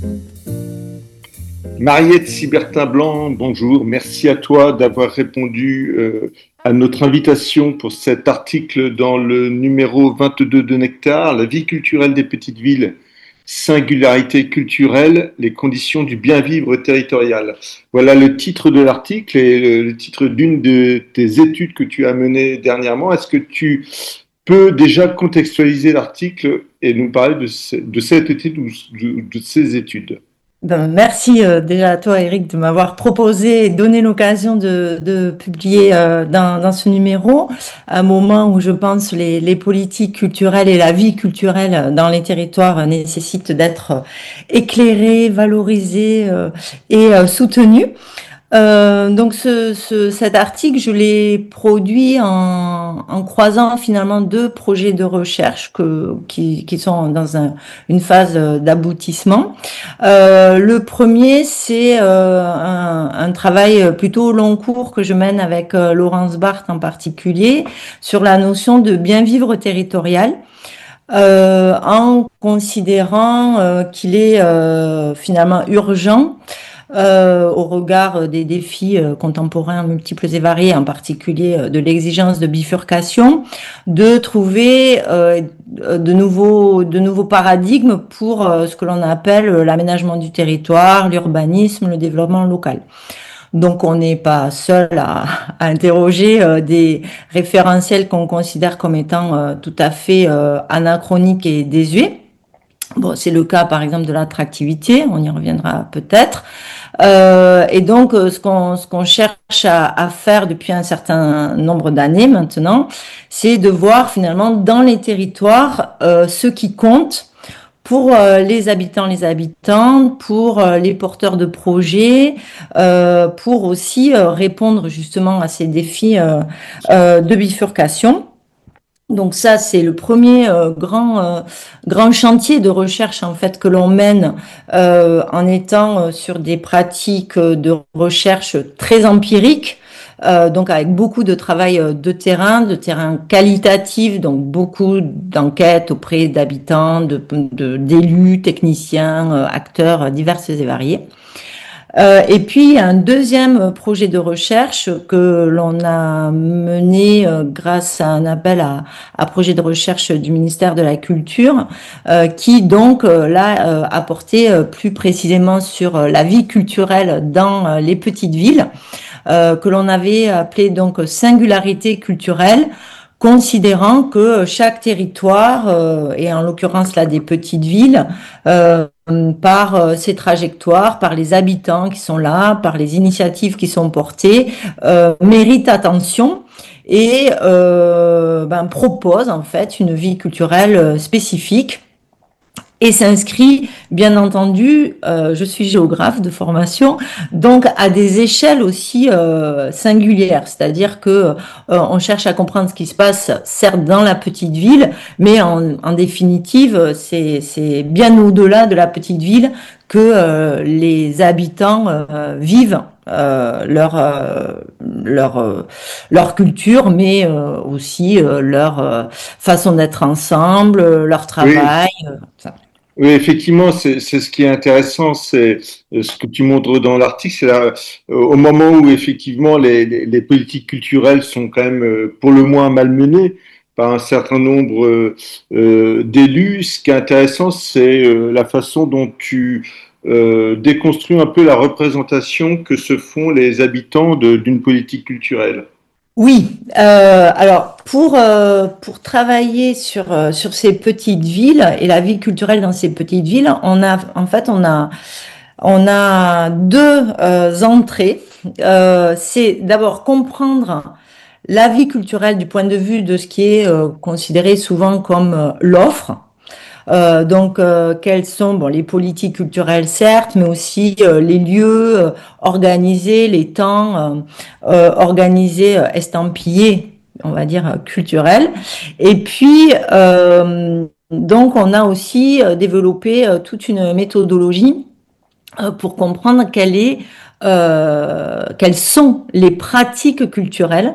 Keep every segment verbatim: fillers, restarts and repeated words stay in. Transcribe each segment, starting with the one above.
Mariette Sibertin-Blanc, bonjour. Merci à toi d'avoir répondu euh, à notre invitation pour cet article dans le numéro vingt-deux de Nectar, la vie culturelle des petites villes, singularité culturelle, les conditions du bien vivre territorial. Voilà le titre de l'article et le, le titre d'une de tes études que tu as menées dernièrement. Est-ce que tu peux déjà contextualiser l'article et nous parler de, ce, de cette étude ou de, de ces études? Ben, merci euh, déjà à toi, Eric, de m'avoir proposé et donné l'occasion de, de publier euh, dans, dans ce numéro, à un moment où je pense les, les politiques culturelles et la vie culturelle dans les territoires nécessitent d'être éclairées, valorisées euh, et euh, soutenues. Euh, donc ce, ce, cet article, je l'ai produit en, en croisant finalement deux projets de recherche que, qui, qui sont dans un, une phase d'aboutissement. Euh, le premier, c'est euh, un, un travail plutôt long cours que je mène avec euh, Laurence Barthes en particulier sur la notion de bien vivre territorial. Euh, en considérant euh, qu'il est euh, finalement urgent euh, au regard des défis euh, contemporains multiples et variés, en particulier euh, de l'exigence de bifurcation, de trouver euh, de nouveaux de nouveaux paradigmes pour euh, ce que l'on appelle l'aménagement du territoire, l'urbanisme, le développement local. Donc on n'est pas seul à, à interroger euh, des référentiels qu'on considère comme étant euh, tout à fait euh, anachroniques et désuets. Bon, c'est le cas par exemple de l'attractivité, on y reviendra peut-être. Euh, et donc, euh, ce qu'on ce qu'on cherche à, à faire depuis un certain nombre d'années maintenant, c'est de voir finalement dans les territoires euh, ce qui compte pour euh, les habitants, les habitantes, pour euh, les porteurs de projets, euh, pour aussi euh, répondre justement à ces défis euh, euh, de bifurcation. Donc ça, c'est le premier euh, grand euh, grand chantier de recherche en fait que l'on mène euh, en étant euh, sur des pratiques de recherche très empiriques, euh, donc avec beaucoup de travail euh, de terrain, de terrain qualitatif, donc beaucoup d'enquêtes auprès d'habitants, de, de- d'élus, techniciens, euh, acteurs euh, divers et variés. Euh, et puis, un deuxième projet de recherche que l'on a mené euh, grâce à un appel à, à projet de recherche du ministère de la Culture, euh, qui donc euh, là euh, a porté euh, plus précisément sur euh, la vie culturelle dans euh, les petites villes, euh, que l'on avait appelé donc singularité culturelle, considérant que chaque territoire, euh, et en l'occurrence là des petites villes, euh, par euh, ses trajectoires, par les habitants qui sont là, par les initiatives qui sont portées, euh, mérite attention et euh, ben, propose en fait une vie culturelle euh, spécifique et s'inscrit, bien entendu, euh, je suis géographe de formation, donc à des échelles aussi euh, singulières, c'est-à-dire que euh, on cherche à comprendre ce qui se passe, certes dans la petite ville, mais en, en définitive, c'est c'est bien au-delà de la petite ville que euh, les habitants euh, vivent. Euh, leur euh, leur euh, leur culture, mais euh, aussi euh, leur euh, façon d'être ensemble, euh, leur Oui, travail. euh, ça. oui, effectivement, c'est c'est ce qui est intéressant, c'est euh, ce que tu montres dans l'article, c'est là, euh, au moment où effectivement les, les, les politiques culturelles sont quand même euh, pour le moins malmenées par un certain nombre euh, euh, d'élus. Ce qui est intéressant, c'est euh, la façon dont tu euh, déconstruis un peu la représentation que se font les habitants de- d'une politique culturelle. Oui, euh, alors pour euh, pour travailler sur euh, sur ces petites villes et la vie culturelle dans ces petites villes, on a en fait on a on a deux euh, entrées. Euh, c'est d'abord comprendre la vie culturelle du point de vue de ce qui est euh, considéré souvent comme euh, l'offre. Euh, donc, euh, quelles sont bon, les politiques culturelles, certes, mais aussi euh, les lieux euh, organisés, les temps euh, euh, organisés, euh, estampillés, on va dire, euh, culturels. Et puis, euh, donc, on a aussi euh, développé euh, toute une méthodologie euh, pour comprendre quelle est, euh, quelles sont les pratiques culturelles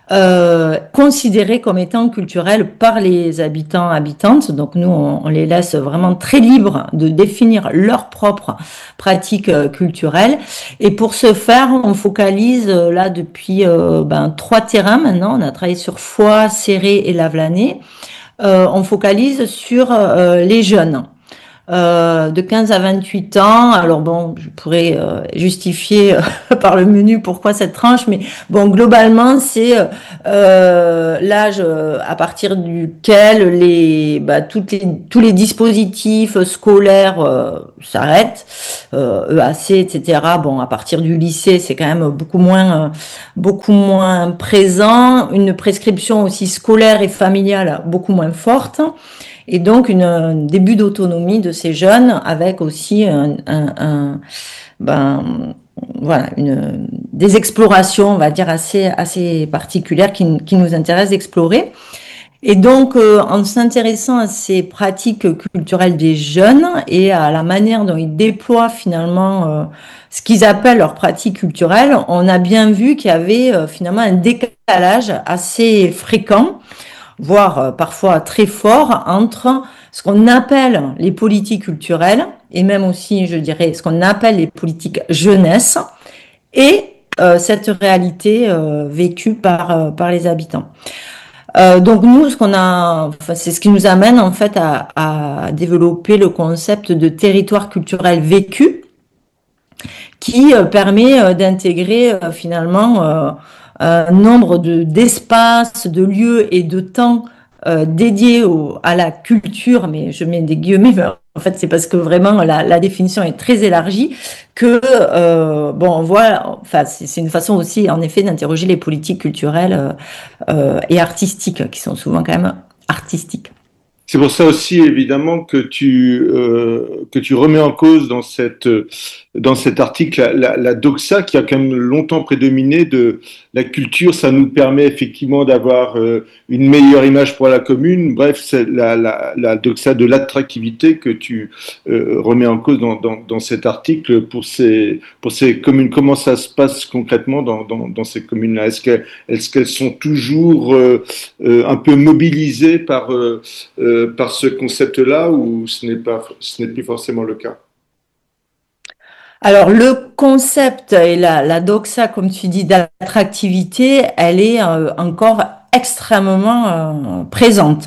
euh, considérés comme étant culturels par les habitants, habitantes. Donc nous, on, on les laisse vraiment très libres de définir leurs propres pratiques euh, culturelles. Et pour ce faire, on focalise euh, là depuis euh, ben, trois terrains maintenant. On a travaillé sur Foix, Céret et Lavelanet. Euh, on focalise sur euh, les jeunes. Euh, de quinze à vingt-huit ans. Alors bon, je pourrais euh, justifier euh, par le menu pourquoi cette tranche, mais bon, globalement, c'est euh, l'âge euh, à partir duquel les, bah, toutes les, tous les dispositifs scolaires euh, s'arrêtent, euh, E A C, et cetera. Bon, à partir du lycée, c'est quand même beaucoup moins, euh, beaucoup moins présent. Une prescription aussi scolaire et familiale beaucoup moins forte. Et donc une, un début d'autonomie de ces jeunes avec aussi un, un, un ben voilà une des explorations, on va dire, assez assez particulières qui, qui nous intéressent d'explorer. Et donc euh, en s'intéressant à ces pratiques culturelles des jeunes et à la manière dont ils déploient finalement euh, ce qu'ils appellent leurs pratiques culturelles, on a bien vu qu'il y avait euh, finalement un décalage assez fréquent, voire euh, parfois très fort, entre ce qu'on appelle les politiques culturelles, et même aussi, je dirais, ce qu'on appelle les politiques jeunesse, et euh, cette réalité euh, vécue par, euh, par les habitants. Euh, donc nous, ce qu'on a, enfin, c'est ce qui nous amène en fait à, à développer le concept de territoire culturel vécu, qui euh, permet euh, d'intégrer euh, finalement euh, un nombre de d'espaces, de lieux et de temps euh, dédiés au, à la culture, mais je mets des guillemets, mais en fait c'est parce que vraiment la, la définition est très élargie, que euh, bon on voit, enfin c'est, c'est une façon aussi en effet d'interroger les politiques culturelles euh, euh, et artistiques, qui sont souvent quand même artistiques. C'est pour ça aussi, évidemment, que tu, euh, que tu remets en cause dans, cette, dans cet article la, la, la doxa qui a quand même longtemps prédominé de la culture. Ça nous permet effectivement d'avoir euh, une meilleure image pour la commune. Bref, c'est la, la, la doxa de l'attractivité que tu euh, remets en cause dans, dans, dans cet article pour ces, pour ces communes. Comment ça se passe concrètement dans, dans, dans ces communes-là? Est-ce qu'elles, est-ce qu'elles sont toujours euh, euh, un peu mobilisées par... Euh, euh, par ce concept-là, ou ce n'est pas, ce n'est plus forcément le cas? Alors le concept et la, la doxa, comme tu dis, d'attractivité, elle est euh, encore extrêmement euh, présente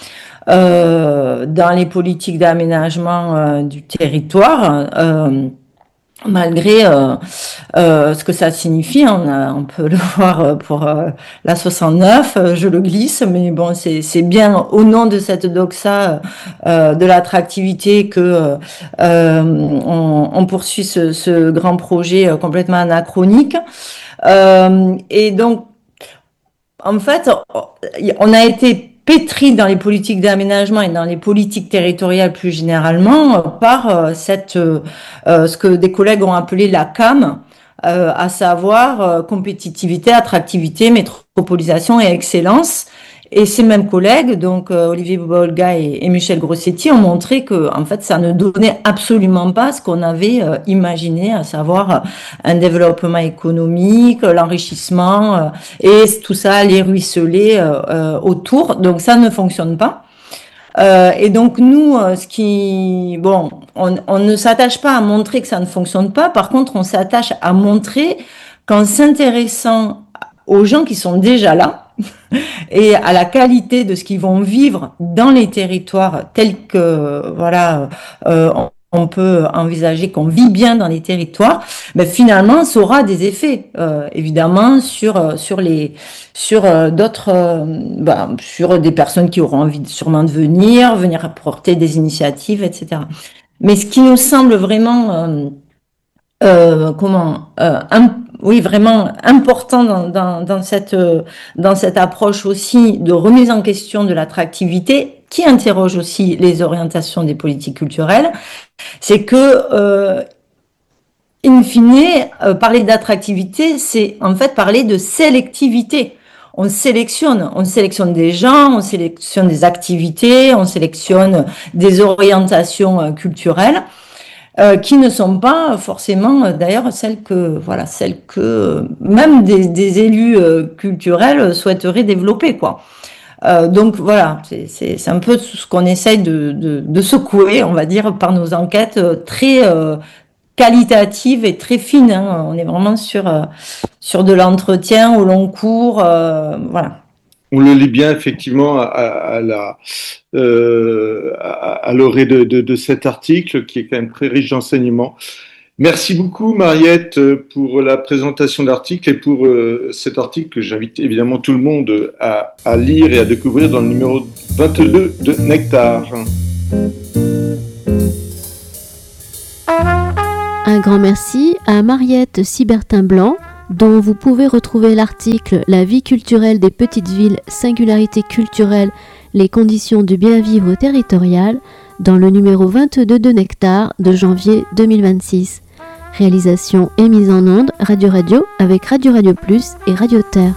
euh, dans les politiques d'aménagement euh, du territoire. Euh, Malgré euh, euh, ce que ça signifie, on, a, on peut le voir pour euh, la soixante-neuf, euh, je le glisse, mais bon, c'est, c'est bien au nom de cette doxa euh, de l'attractivité que euh, on, on poursuit ce, ce grand projet euh, complètement anachronique. Euh, et donc, en fait, on a été pétri dans les politiques d'aménagement et dans les politiques territoriales plus généralement par euh, cette euh, ce que des collègues ont appelé la C A M, euh, à savoir euh, compétitivité, attractivité, métropolisation et excellence. Et ces mêmes collègues, donc euh, Olivier Bobolga et, et Michel Grossetti, ont montré que en fait ça ne donnait absolument pas ce qu'on avait euh, imaginé, à savoir euh, un développement économique, l'enrichissement euh, et tout ça allait ruisseler euh, euh, autour. Donc ça ne fonctionne pas. Euh, et donc nous, euh, ce qui, bon, on, on ne s'attache pas à montrer que ça ne fonctionne pas. Par contre, on s'attache à montrer qu'en s'intéressant aux gens qui sont déjà là et à la qualité de ce qu'ils vont vivre dans les territoires tels que, voilà, euh, on, on peut envisager qu'on vit bien dans les territoires, mais finalement, ça aura des effets, euh, évidemment, sur sur les sur euh, d'autres, euh, bah, sur des personnes qui auront envie de, sûrement de venir, venir apporter des initiatives, et cetera. Mais ce qui nous semble vraiment euh, euh, comment euh, un, oui vraiment important dans, dans, dans cette dans cette approche aussi de remise en question de l'attractivité, qui interroge aussi les orientations des politiques culturelles, c'est que euh, in fine, euh, parler d'attractivité, c'est en fait parler de sélectivité. On sélectionne, on sélectionne des gens, on sélectionne des activités, on sélectionne des orientations euh, culturelles. euh, qui ne sont pas forcément, euh, d'ailleurs, celles que, voilà, celles que euh, même des, des élus euh, culturels souhaiteraient développer, quoi. Euh, donc voilà, c'est, c'est, c'est un peu tout ce qu'on essaye de, de, de secouer, on va dire, par nos enquêtes euh, très euh, qualitatives et très fines, hein. On est vraiment sur, euh, sur de l'entretien au long cours, euh, voilà. On le lit bien effectivement à, à la, euh, à, à l'orée de, de, de cet article qui est quand même très riche d'enseignements. Merci beaucoup Mariette pour la présentation de l'article et pour euh, cet article que j'invite évidemment tout le monde à, à lire et à découvrir dans le numéro vingt-deux de Nectar. Un grand merci à Mariette Sibertin-Blanc, dont vous pouvez retrouver l'article « La vie culturelle des petites villes, singularité culturelle, les conditions du bien-vivre territorial » dans le numéro vingt-deux de Nectar de janvier deux mille vingt-six. Réalisation et mise en onde Radio Radio avec Radio Radio Plus et Radio Terre.